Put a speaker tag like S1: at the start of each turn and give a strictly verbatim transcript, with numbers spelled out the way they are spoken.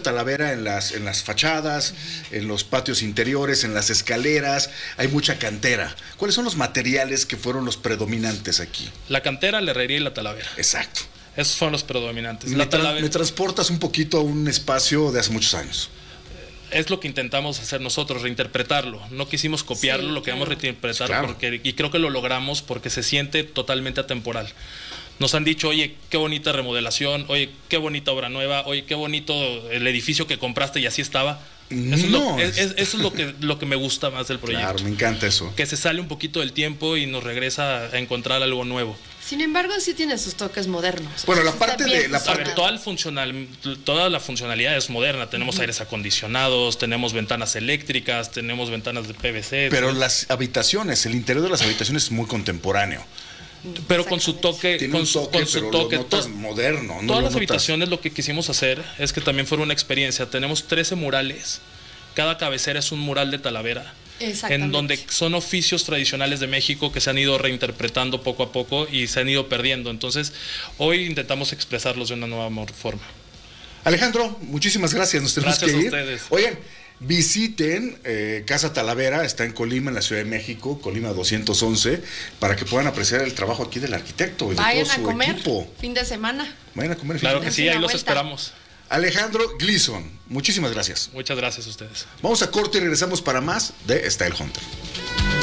S1: Talavera en las, en las fachadas, uh-huh. en los patios interiores, en las escaleras, hay mucha cantera. ¿Cuáles son los materiales que fueron los predominantes aquí?
S2: La cantera, la herrería y la talavera.
S1: Exacto.
S2: Esos fueron los predominantes.
S1: Me,
S2: la
S1: tra- me transportas un poquito a un espacio de hace muchos años.
S2: Es lo que intentamos hacer nosotros, reinterpretarlo. No quisimos copiarlo, sí, lo queríamos claro. reinterpretar, claro. porque, y creo que lo logramos porque se siente totalmente atemporal. Nos han dicho, oye, qué bonita remodelación, oye, qué bonita obra nueva, oye, qué bonito el edificio que compraste y así estaba. Eso,
S1: no.
S2: es, lo, es, eso es lo que, lo que me gusta más del proyecto.
S1: Claro, me encanta eso.
S2: Que se sale un poquito del tiempo y nos regresa a encontrar algo nuevo.
S3: Sin embargo, sí tiene sus toques modernos.
S1: Bueno, la parte de la parte...
S2: A ver, toda, el funcional, toda la funcionalidad es moderna. Tenemos uh-huh. aires acondicionados, tenemos ventanas eléctricas, tenemos ventanas de P V C.
S1: Pero ¿sí? Las habitaciones, el interior de las habitaciones es muy contemporáneo.
S2: Pero con su toque,
S1: Tiene
S2: con,
S1: un toque,
S2: con su
S1: pero
S2: toque
S1: lo notas
S2: to-
S1: moderno. No
S2: todas
S1: lo
S2: las
S1: notas.
S2: habitaciones lo que quisimos hacer es que también fuera una experiencia. Tenemos trece murales. Cada cabecera es un mural de Talavera. En donde son oficios tradicionales de México que se han ido reinterpretando poco a poco y se han ido perdiendo. Entonces, hoy intentamos expresarlos de una nueva forma.
S1: Alejandro, muchísimas gracias. Nos tenemos
S2: gracias
S1: que ir.
S2: a ustedes.
S1: Oigan, visiten eh, Casa Talavera, está en Colima, en la Ciudad de México, Colima doscientos once, para que puedan apreciar el trabajo aquí del arquitecto y de
S3: Vayan
S1: todo su
S3: a comer
S1: equipo.
S3: Fin de semana.
S1: Vayan a comer.
S2: Claro
S1: fin de
S2: que
S1: semana.
S2: sí, ahí los esperamos.
S1: Alejandro Gleason, muchísimas gracias.
S2: Muchas gracias a ustedes.
S1: Vamos a corte y regresamos para más de Style Hunter.